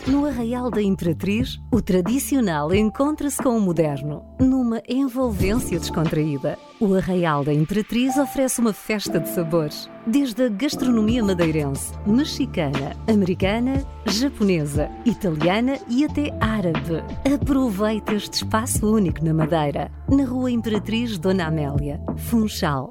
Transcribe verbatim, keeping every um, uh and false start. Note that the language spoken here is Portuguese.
No Arraial da Imperatriz, o tradicional encontra-se com o moderno, numa envolvência descontraída. O Arraial da Imperatriz oferece uma festa de sabores, desde a gastronomia madeirense, mexicana, americana, japonesa, italiana e até árabe. Aproveite este espaço único na Madeira, na Rua Imperatriz Dona Amélia, Funchal.